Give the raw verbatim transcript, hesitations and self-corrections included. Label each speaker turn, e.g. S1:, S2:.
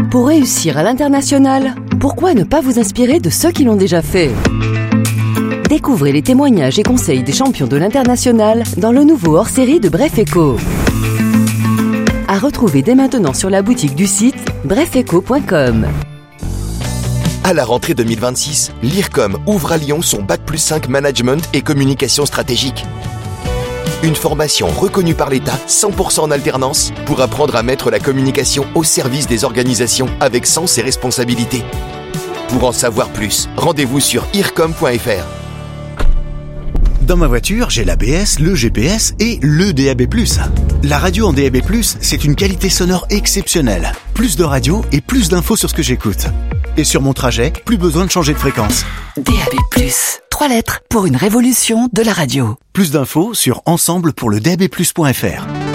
S1: Pour réussir à l'international, pourquoi ne pas vous inspirer de ceux qui l'ont déjà fait ? Découvrez les témoignages et conseils des champions de l'international dans le nouveau hors-série de Bref Éco. À retrouver dès maintenant sur la boutique du site bref éco point com.
S2: À la rentrée deux mille vingt-six, l'I R C O M ouvre à Lyon son Bac plus cinq Management et Communication Stratégique. Une formation reconnue par l'État, cent pour cent en alternance, pour apprendre à mettre la communication au service des organisations avec sens et responsabilité. Pour en savoir plus, rendez-vous sur i r c o m point f r.
S3: Dans ma voiture, j'ai l'A B S, le G P S et le D A B plus. La radio en D A B plus, c'est une qualité sonore exceptionnelle. Plus de radio et plus d'infos sur ce que j'écoute. Et sur mon trajet, plus besoin de changer de fréquence.
S4: D A B plus, trois lettres pour une révolution de la radio.
S3: Plus d'infos sur ensemble pour le d a b plus point f r.